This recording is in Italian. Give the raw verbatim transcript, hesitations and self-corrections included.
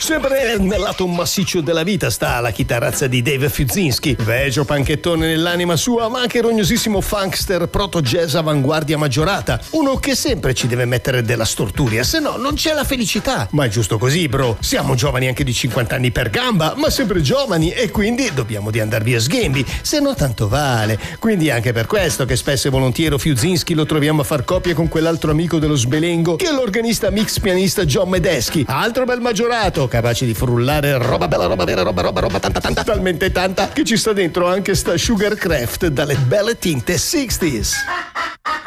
Sempre nel lato massiccio della vita sta la chitarrazza di Dave Fiuzinski, vecchio panchettone nell'anima sua, ma anche rognosissimo funkster proto jazz avanguardia maggiorata, uno che sempre ci deve mettere della storturia, se no non c'è la felicità. Ma è giusto così, bro, siamo giovani anche di cinquanta anni per gamba, ma sempre giovani, e quindi dobbiamo di andar via sghembi, se no tanto vale. Quindi è anche per questo che spesso e volentieri Fiuzinski lo troviamo a far coppie con quell'altro amico dello sbelengo che è l'organista mix pianista John Medeschi, altro bel maggiorato, capace di frullare roba bella, roba vera, roba roba roba tanta tanta, talmente tanta che ci sta dentro anche sta Sugarcraft dalle belle tinte sessantasei.